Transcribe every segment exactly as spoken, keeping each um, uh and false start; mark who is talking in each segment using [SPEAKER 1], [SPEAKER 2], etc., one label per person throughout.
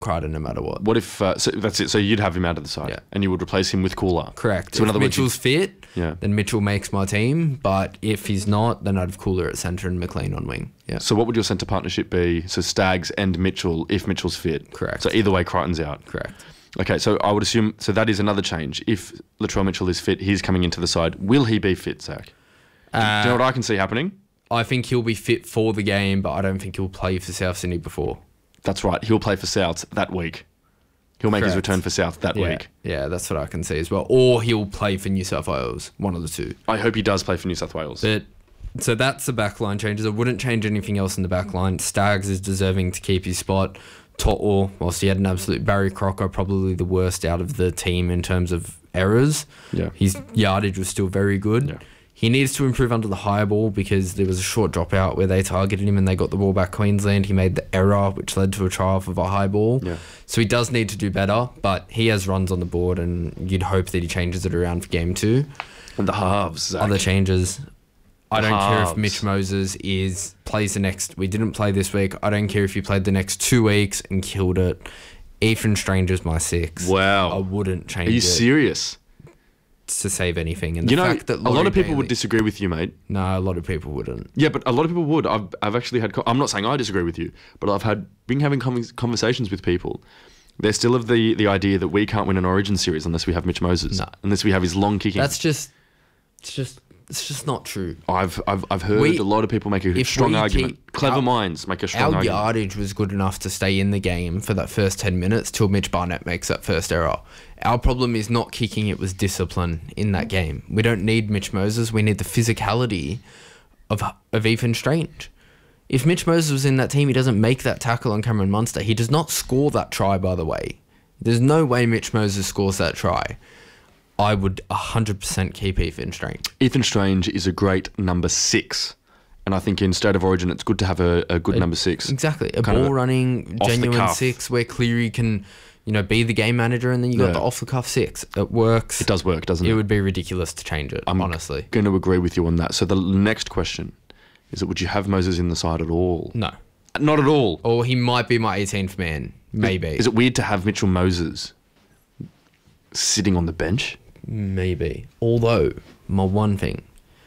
[SPEAKER 1] Crichton no matter what.
[SPEAKER 2] What if, uh, so that's it, so you'd have him out of the side
[SPEAKER 1] Yeah.
[SPEAKER 2] and you would replace him with Cooler?
[SPEAKER 1] Correct.
[SPEAKER 2] So in
[SPEAKER 1] if
[SPEAKER 2] other words, you-
[SPEAKER 1] Mitchell's fit,
[SPEAKER 2] Yeah.
[SPEAKER 1] then Mitchell makes my team. But if he's not, then I'd have Cooler at centre and McLean on wing. Yeah.
[SPEAKER 2] So what would your centre partnership be? So Staggs and Mitchell if Mitchell's fit?
[SPEAKER 1] Correct.
[SPEAKER 2] So either way, Crichton's out?
[SPEAKER 1] Correct.
[SPEAKER 2] Okay, so I would assume, so that is another change. If Latrell Mitchell is fit, he's coming into the side. Will he be fit, Zach?
[SPEAKER 1] Uh,
[SPEAKER 2] Do you know what I can see happening?
[SPEAKER 1] I think he'll be fit for the game, but I don't think he'll play for South Sydney before.
[SPEAKER 2] That's right. He'll play for South that week. He'll make his
[SPEAKER 1] Correct.
[SPEAKER 2] return for South that
[SPEAKER 1] Yeah.
[SPEAKER 2] week.
[SPEAKER 1] Yeah, that's what I can see as well. Or he'll play for New South Wales, one of the two.
[SPEAKER 2] I hope he does play for New South Wales.
[SPEAKER 1] But so that's the backline changes. I wouldn't change anything else in the backline. Staggs is deserving to keep his spot. To'o, whilst he had an absolute Barry Crocker, probably the worst out of the team in terms of errors.
[SPEAKER 2] Yeah.
[SPEAKER 1] His yardage was still very good.
[SPEAKER 2] Yeah.
[SPEAKER 1] He needs to improve under the high ball because there was a short dropout where they targeted him and they got the ball back Queensland. He made the error, which led to a try off of a high ball.
[SPEAKER 2] Yeah.
[SPEAKER 1] So he does need to do better, but he has runs on the board and you'd hope that he changes it around for game two.
[SPEAKER 2] And the halves, Zach.
[SPEAKER 1] Other changes. I
[SPEAKER 2] The
[SPEAKER 1] don't care if
[SPEAKER 2] halves.
[SPEAKER 1] Mitch Moses is plays the next. We didn't play this week. I don't care if he played the next two weeks and killed it. Ethan Stranger's my six.
[SPEAKER 2] Wow.
[SPEAKER 1] I wouldn't change
[SPEAKER 2] Are you
[SPEAKER 1] it
[SPEAKER 2] serious?
[SPEAKER 1] to save anything. And the
[SPEAKER 2] You know,
[SPEAKER 1] fact that
[SPEAKER 2] a lot
[SPEAKER 1] Laurie
[SPEAKER 2] of people
[SPEAKER 1] Bailey-
[SPEAKER 2] would disagree with you, mate.
[SPEAKER 1] No, a lot of people wouldn't.
[SPEAKER 2] Yeah, but a lot of people would. I've, I've actually had... co- I'm not saying I disagree with you, but I've had been having convers- conversations with people. They're still of the, the idea that we can't win an Origin series unless we have Mitch Moses.
[SPEAKER 1] No.
[SPEAKER 2] Unless we have his long kicking.
[SPEAKER 1] That's just, it's just, it's just not true.
[SPEAKER 2] I've I've I've heard
[SPEAKER 1] We-
[SPEAKER 2] a lot of people make a
[SPEAKER 1] if
[SPEAKER 2] strong
[SPEAKER 1] we
[SPEAKER 2] argument.
[SPEAKER 1] keep-
[SPEAKER 2] Clever
[SPEAKER 1] our-
[SPEAKER 2] minds make a strong
[SPEAKER 1] Our
[SPEAKER 2] argument.
[SPEAKER 1] yardage was good enough to stay in the game for that first ten minutes till Mitch Barnett makes that first error. Our problem is not kicking, it was discipline in that game. We don't need Mitch Moses, we need the physicality of, of Ethan Strange. If Mitch Moses was in that team, he doesn't make that tackle on Cameron Munster. He does not score that try, by the way. There's no way Mitch Moses scores that try. I would one hundred percent keep Ethan Strange.
[SPEAKER 2] Ethan Strange is a great number six. And I think in State of Origin, it's good to have a, a good number six.
[SPEAKER 1] Exactly. A
[SPEAKER 2] Kind of
[SPEAKER 1] ball running,
[SPEAKER 2] off the
[SPEAKER 1] genuine
[SPEAKER 2] cuff.
[SPEAKER 1] six where Cleary can, you know, be the game manager and then you got
[SPEAKER 2] Yeah.
[SPEAKER 1] the off the cuff six. It works.
[SPEAKER 2] It does work, doesn't it?
[SPEAKER 1] It would be ridiculous to change it,
[SPEAKER 2] I'm
[SPEAKER 1] honestly.
[SPEAKER 2] going to agree with you on that. So the next question is that would you have Moses in the side at all?
[SPEAKER 1] No.
[SPEAKER 2] Not at all.
[SPEAKER 1] Or he might be my eighteenth man. Maybe.
[SPEAKER 2] Is it weird to have Mitchell Moses sitting on the bench?
[SPEAKER 1] Maybe. Although, my one thing,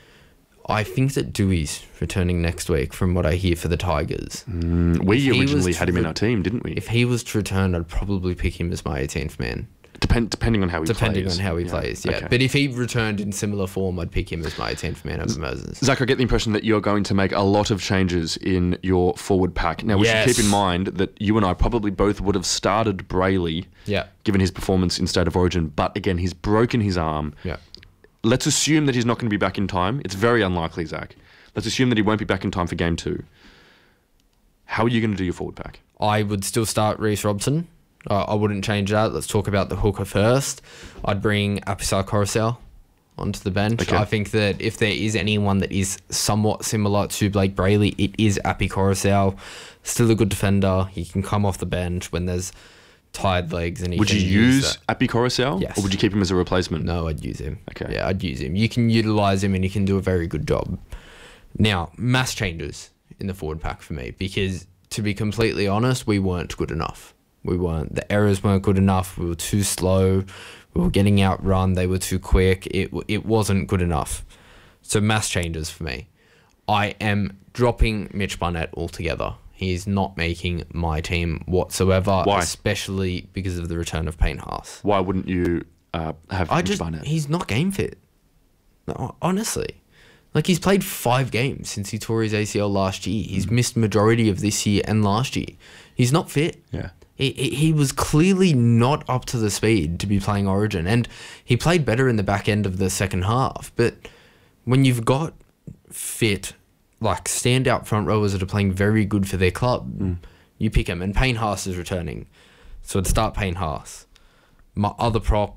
[SPEAKER 1] I think that Dewey's returning next week from what I hear for the Tigers.
[SPEAKER 2] Mm, we
[SPEAKER 1] If he
[SPEAKER 2] originally
[SPEAKER 1] was
[SPEAKER 2] had him
[SPEAKER 1] to
[SPEAKER 2] in
[SPEAKER 1] re-
[SPEAKER 2] our team, didn't we?
[SPEAKER 1] If he was to return, I'd probably pick him as my eighteenth man.
[SPEAKER 2] Depend, depending on how he
[SPEAKER 1] Depending
[SPEAKER 2] plays.
[SPEAKER 1] on how he plays, yeah.
[SPEAKER 2] Okay.
[SPEAKER 1] But if he returned in similar form, I'd pick him as my eighteenth man over Moses.
[SPEAKER 2] Zach, I get the impression that you're going to make a lot of changes in your forward pack. Now, we
[SPEAKER 1] Yes.
[SPEAKER 2] should keep in mind that you and I probably both would have started Brayley,
[SPEAKER 1] Yeah.
[SPEAKER 2] given his performance in State of Origin. But again, he's broken his arm.
[SPEAKER 1] Yeah.
[SPEAKER 2] Let's assume that he's not going to be back in time. It's very unlikely, Zach. Let's assume that he won't be back in time for game two. How are you going to do your forward pack?
[SPEAKER 1] I would still start Reece Robson. Uh, I wouldn't change that. Let's talk about the hooker first. I'd bring Apisar Coruscant onto the bench.
[SPEAKER 2] Okay.
[SPEAKER 1] I think that if there is anyone that is somewhat similar to Blake Brayley, it is Api Coruscant. Still a good defender. He can come off the bench when there's tired legs. And he
[SPEAKER 2] Would
[SPEAKER 1] can
[SPEAKER 2] you
[SPEAKER 1] use
[SPEAKER 2] use
[SPEAKER 1] that.
[SPEAKER 2] Api Coruscant?
[SPEAKER 1] Yes.
[SPEAKER 2] Or would you keep him as a replacement?
[SPEAKER 1] No, I'd use him.
[SPEAKER 2] Okay.
[SPEAKER 1] Yeah, I'd use him. You can utilise him and he can do a very good job. Now, mass changes in the forward pack for me because, to be completely honest, we weren't good enough. We weren't. The errors weren't good enough. We were too slow. We were getting outrun. They were too quick. It it wasn't good enough. So mass changes for me. I am dropping Mitch Barnett altogether. He's not making my team whatsoever.
[SPEAKER 2] Why?
[SPEAKER 1] Especially because of the return of Payne Haas.
[SPEAKER 2] Why wouldn't you uh, have
[SPEAKER 1] I
[SPEAKER 2] Mitch
[SPEAKER 1] just
[SPEAKER 2] Barnett?
[SPEAKER 1] he's not game fit. No, honestly, like he's played five games since he tore his A C L last year. He's missed majority of this year and last year. He's not fit.
[SPEAKER 2] Yeah.
[SPEAKER 1] He, he he was clearly not up to the speed to be playing Origin, and he played better in the back end of the second half. But when you've got fit, like standout front rowers that are playing very good for their club, you pick him. And Payne Haas is returning, so I'd start Payne Haas. My other prop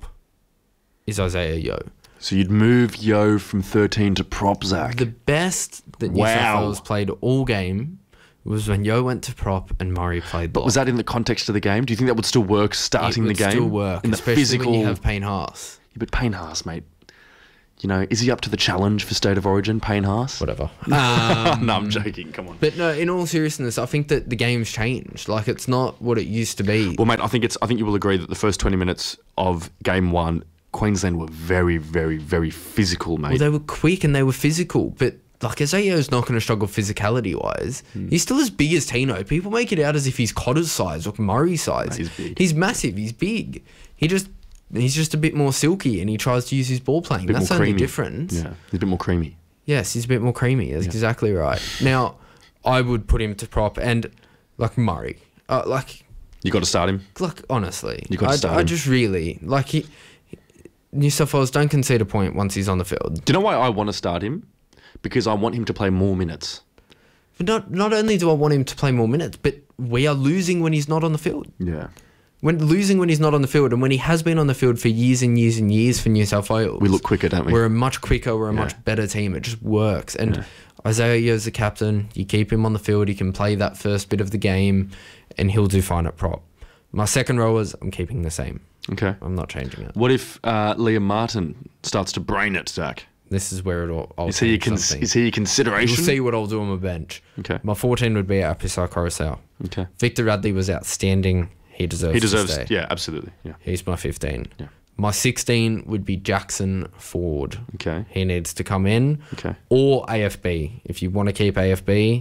[SPEAKER 1] is Isaiah Yeo.
[SPEAKER 2] So you'd move Yo from thirteen to prop, Zach.
[SPEAKER 1] The best that New
[SPEAKER 2] Wow.
[SPEAKER 1] South Wales played all game was when Yo went to prop and Murray played
[SPEAKER 2] But
[SPEAKER 1] lock.
[SPEAKER 2] was that in the context of the game? Do you think that would still work starting
[SPEAKER 1] it would
[SPEAKER 2] the game?
[SPEAKER 1] still work,
[SPEAKER 2] in the
[SPEAKER 1] especially
[SPEAKER 2] physical.
[SPEAKER 1] when you have Payne Haas.
[SPEAKER 2] Yeah, but Payne Haas, mate. you know, is he up to the challenge for State of Origin, Payne Haas?
[SPEAKER 1] Whatever. Um,
[SPEAKER 2] no, I'm joking. Come on.
[SPEAKER 1] but no, in all seriousness, I think that the game's changed. Like, it's not what it used to be.
[SPEAKER 2] Well, mate, I think it's. I think you will agree that the first twenty minutes of game one, Queensland were very, very, very physical, mate.
[SPEAKER 1] Well, they were quick and they were physical, but like Isaio's not going to struggle physicality wise. Mm. He's still as big as Tino. People make it out as if he's Cotter's size or Murray's size.
[SPEAKER 2] No, he's big.
[SPEAKER 1] He's massive. He's big. He just he's just a bit more silky and he tries to use his ball playing. That's the only difference.
[SPEAKER 2] Yeah, he's a bit more creamy.
[SPEAKER 1] Yes, he's a bit more creamy. That's yeah. exactly right. Now, I would put him to prop and like Murray, uh, like
[SPEAKER 2] you got to start him.
[SPEAKER 1] Like honestly,
[SPEAKER 2] you got to
[SPEAKER 1] I,
[SPEAKER 2] start
[SPEAKER 1] I
[SPEAKER 2] him.
[SPEAKER 1] just really like he. New South Wales don't concede a point once he's on the field.
[SPEAKER 2] Do you know why I want to start him? Because I want him to play more minutes.
[SPEAKER 1] But not not only do I want him to play more minutes, but we are losing when he's not on the field.
[SPEAKER 2] Yeah.
[SPEAKER 1] When losing when he's not on the field, and when he has been on the field for years and years and years for New South Wales.
[SPEAKER 2] We look quicker, don't we?
[SPEAKER 1] We're a much quicker, we're a
[SPEAKER 2] yeah.
[SPEAKER 1] much better team. It just works. And
[SPEAKER 2] yeah.
[SPEAKER 1] Isaiah is the captain. You keep him on the field, he can play that first bit of the game, and he'll do fine at prop. My second rowers, I'm keeping the same.
[SPEAKER 2] Okay.
[SPEAKER 1] I'm not changing it.
[SPEAKER 2] What if uh, Liam Martin starts to brain it, Zach?
[SPEAKER 1] This is where it all. I'll
[SPEAKER 2] is he a cons- is he a consideration?
[SPEAKER 1] You'll see what I'll do on my bench.
[SPEAKER 2] Okay.
[SPEAKER 1] My fourteen would be Apisai Coruscant.
[SPEAKER 2] Okay.
[SPEAKER 1] Victor Radley was outstanding. He deserves.
[SPEAKER 2] He deserves.
[SPEAKER 1] To stay.
[SPEAKER 2] Yeah, absolutely. Yeah.
[SPEAKER 1] He's my fifteen.
[SPEAKER 2] Yeah.
[SPEAKER 1] My sixteen would be Jackson Ford.
[SPEAKER 2] Okay.
[SPEAKER 1] He needs to come in.
[SPEAKER 2] Okay.
[SPEAKER 1] Or A F B. If you want to keep A F B,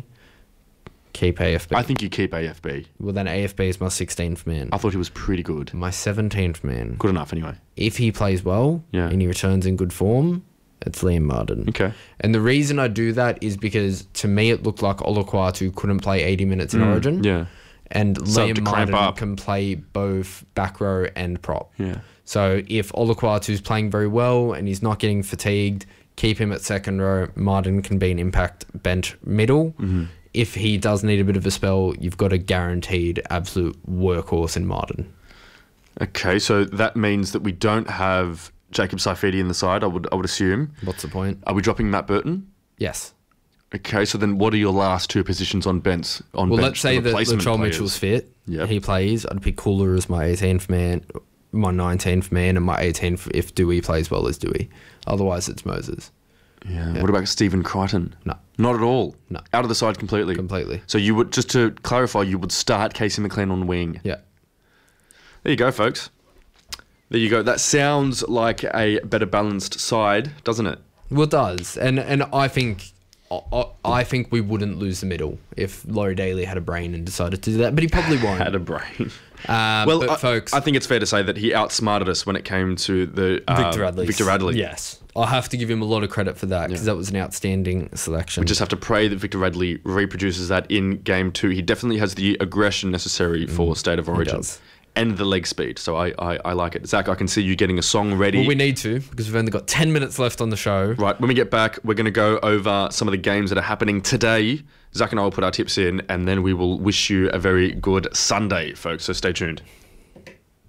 [SPEAKER 1] keep A F B.
[SPEAKER 2] I think you keep A F B.
[SPEAKER 1] Well, then A F B is my sixteenth man.
[SPEAKER 2] I thought he was pretty good.
[SPEAKER 1] My seventeenth man.
[SPEAKER 2] Good enough, anyway.
[SPEAKER 1] If he plays well
[SPEAKER 2] yeah.
[SPEAKER 1] and he returns in good form, it's Liam Martin.
[SPEAKER 2] Okay.
[SPEAKER 1] And the reason I do that is because to me it looked like Olukwatu couldn't play eighty minutes in
[SPEAKER 2] mm,
[SPEAKER 1] Origin.
[SPEAKER 2] Yeah.
[SPEAKER 1] And
[SPEAKER 2] So
[SPEAKER 1] Liam
[SPEAKER 2] to cramp
[SPEAKER 1] Martin
[SPEAKER 2] up.
[SPEAKER 1] can play both back row and prop.
[SPEAKER 2] Yeah.
[SPEAKER 1] So if Olukwatu's playing very well and he's not getting fatigued, keep him at second row. Martin can be an impact bench middle.
[SPEAKER 2] Mm-hmm.
[SPEAKER 1] If he does need a bit of a spell, you've got a guaranteed absolute workhorse in Martin.
[SPEAKER 2] Okay, so that means that we don't have Jacob Saifidi in the side, I would I would assume.
[SPEAKER 1] What's the point?
[SPEAKER 2] Are we dropping Matt Burton?
[SPEAKER 1] Yes.
[SPEAKER 2] Okay, so then what are your last two positions on bench? On
[SPEAKER 1] well,
[SPEAKER 2] bench,
[SPEAKER 1] let's say
[SPEAKER 2] the
[SPEAKER 1] that
[SPEAKER 2] replacement
[SPEAKER 1] Latrell
[SPEAKER 2] players?
[SPEAKER 1] Mitchell's fit.
[SPEAKER 2] Yep.
[SPEAKER 1] He plays. I'd pick Cooler as my eighteenth man, my nineteenth man, and my eighteenth if Dewey plays well as Dewey. Otherwise, it's Moses.
[SPEAKER 2] Yeah.
[SPEAKER 1] Yeah.
[SPEAKER 2] What about Stephen Crichton?
[SPEAKER 1] No.
[SPEAKER 2] Not at all?
[SPEAKER 1] No.
[SPEAKER 2] Out of the side completely?
[SPEAKER 1] Completely.
[SPEAKER 2] So you would, just to clarify, you would start Casey McLean on wing?
[SPEAKER 1] Yeah.
[SPEAKER 2] There you go, folks. There you go. That sounds like a better balanced side, doesn't it?
[SPEAKER 1] Well, it does, and and I think I, I think we wouldn't lose the middle if Laurie Daly had a brain and decided to do that, but he probably won't.
[SPEAKER 2] Had a brain.
[SPEAKER 1] Uh,
[SPEAKER 2] well,
[SPEAKER 1] but
[SPEAKER 2] I,
[SPEAKER 1] folks,
[SPEAKER 2] I think it's fair to say that he outsmarted us when it came to the uh,
[SPEAKER 1] Victor Radley.
[SPEAKER 2] Victor Radley.
[SPEAKER 1] Yes, I have to give him a lot of credit for that because
[SPEAKER 2] Yeah.
[SPEAKER 1] that was an outstanding selection.
[SPEAKER 2] We just have to pray that Victor Radley reproduces that in game two. He definitely has the aggression necessary for State of Origin.
[SPEAKER 1] does.
[SPEAKER 2] And the leg speed. So I, I, I like it. Zach, I can see you getting a song ready.
[SPEAKER 1] Well, we need to because we've only got ten minutes left on the show.
[SPEAKER 2] Right, when we get back, we're going to go over some of the games that are happening today. Zach and I will put our tips in, and then we will wish you a very good Sunday, folks. So stay tuned.